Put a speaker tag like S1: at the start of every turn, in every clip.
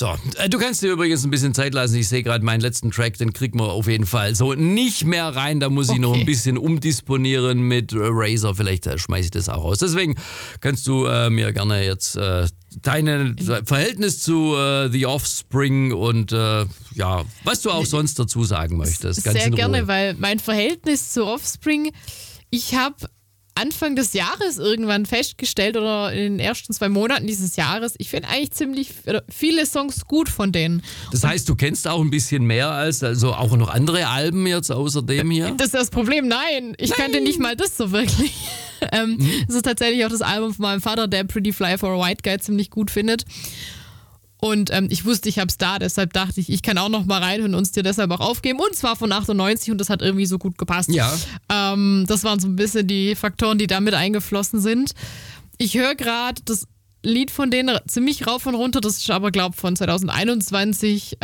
S1: So, du kannst dir übrigens ein bisschen Zeit lassen. Ich sehe gerade meinen letzten Track, den kriegen wir auf jeden Fall so nicht mehr rein. Da muss ich noch ein bisschen umdisponieren mit Razor. Vielleicht schmeiße ich das auch raus. Deswegen kannst du mir gerne jetzt dein Verhältnis zu The Offspring und was du auch sonst dazu sagen möchtest. Ganz
S2: sehr gerne, weil mein Verhältnis zu Offspring, ich habe Anfang des Jahres irgendwann festgestellt oder in den ersten 2 Monaten dieses Jahres, ich finde eigentlich ziemlich viele Songs gut von denen.
S1: Das heißt, du kennst auch ein bisschen mehr also auch noch andere Alben jetzt außer dem hier?
S2: Das ist das Problem, nein. Ich kannte nicht mal das so wirklich. Das ist tatsächlich auch das Album von meinem Vater, der Pretty Fly for a White Guy ziemlich gut findet. Und ich wusste, ich hab's da, deshalb dachte ich, ich kann auch noch mal reinhören und uns dir deshalb auch aufgeben. Und zwar von 98 und das hat irgendwie so gut gepasst.
S1: Ja.
S2: Das waren so ein bisschen die Faktoren, die da mit eingeflossen sind. Ich höre gerade das Lied von denen ziemlich rauf und runter, das ist aber, glaube ich, von 2021,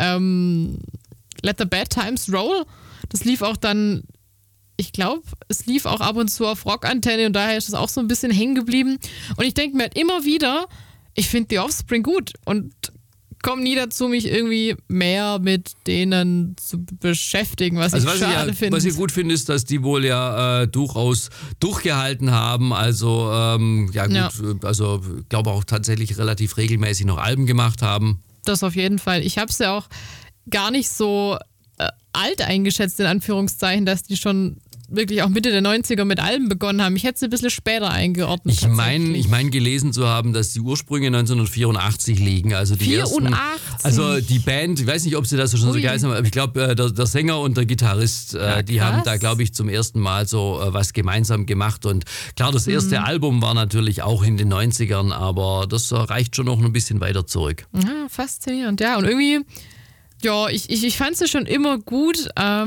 S2: Let the Bad Times Roll. Das lief auch dann, ich glaube, es lief auch ab und zu auf Rockantenne und daher ist es auch so ein bisschen hängen geblieben. Und ich denke mir halt immer wieder, ich finde die Offspring gut und komme nie dazu, mich irgendwie mehr mit denen zu beschäftigen, was ich schade finde.
S1: Was ich gut finde, ist, dass die wohl ja durchaus durchgehalten haben. Also, also ich glaube auch tatsächlich relativ regelmäßig noch Alben gemacht haben.
S2: Das auf jeden Fall. Ich habe es ja auch gar nicht so alt eingeschätzt, in Anführungszeichen, dass die schon wirklich auch Mitte der 90er mit Alben begonnen haben. Ich hätte sie ein bisschen später eingeordnet.
S1: Ich meine gelesen zu haben, dass die Ursprünge 1984 liegen. Also die
S2: 84?
S1: Also die Band, ich weiß nicht, ob sie das schon so geheißen haben, aber ich glaube, der Sänger und der Gitarrist, die haben da, glaube ich, zum ersten Mal so was gemeinsam gemacht. Und klar, das erste Album war natürlich auch in den 90ern, aber das reicht schon noch ein bisschen weiter zurück.
S2: Ja, faszinierend, ja. Und irgendwie, ja, ich fand sie schon immer gut.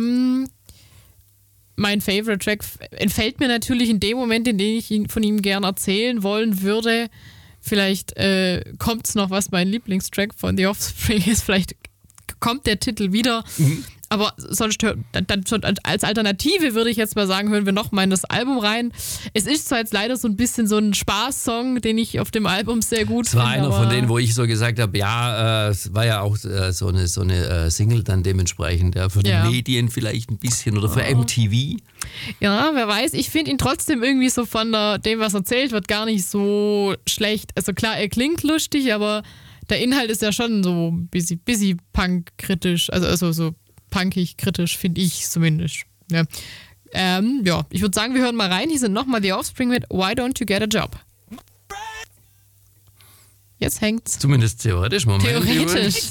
S2: Mein Favorite Track entfällt mir natürlich in dem Moment, in dem ich von ihm gern erzählen wollen würde. Vielleicht kommt es noch, was mein Lieblingstrack von The Offspring ist. Vielleicht kommt der Titel wieder. Aber sonst als Alternative würde ich jetzt mal sagen, hören wir noch mal in das Album rein. Es ist zwar jetzt leider so ein bisschen so ein Spaßsong, den ich auf dem Album sehr gut finde.
S1: Es war einer von denen, wo ich so gesagt habe, es war ja auch so eine Single dann dementsprechend, für die Medien vielleicht ein bisschen oder für MTV.
S2: Ja, wer weiß. Ich finde ihn trotzdem irgendwie so von dem, was erzählt wird, gar nicht so schlecht. Also klar, er klingt lustig, aber der Inhalt ist ja schon so ein bisschen punk-kritisch, also so punkig kritisch, finde ich zumindest. Ja. Ich würde sagen, wir hören mal rein. Hier sind nochmal die Offspring mit Why Don't You Get a Job? Jetzt hängt's.
S1: Zumindest theoretisch. Moment.
S2: Theoretisch.